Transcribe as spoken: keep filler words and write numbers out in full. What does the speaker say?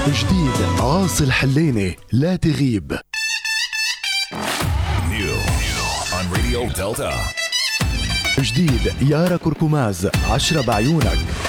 جديد عاصي الحليني لا تغيب. New on Radio Delta. جديد يارا كركماز عشرة بعيونك.